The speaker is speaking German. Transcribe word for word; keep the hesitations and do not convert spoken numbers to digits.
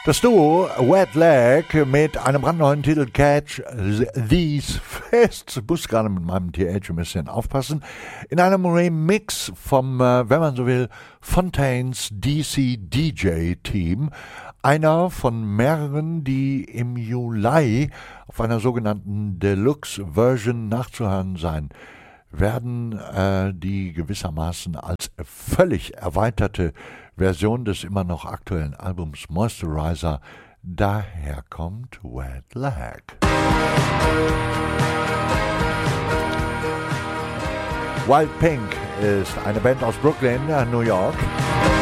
Das Duo Wet Leg mit einem brandneuen Titel Catch These Fists. Ich muss gerade mit meinem T H ein bisschen aufpassen. In einem Remix vom, äh, wenn man so will, Fontaines D C D J Team. Einer von mehreren, die im Juli auf einer sogenannten Deluxe-Version nachzuhören sein werden, äh, die gewissermaßen als völlig erweiterte Version des immer noch aktuellen Albums Moisturizer daherkommt. Wet Leg. Wild Pink ist eine Band aus Brooklyn, New York.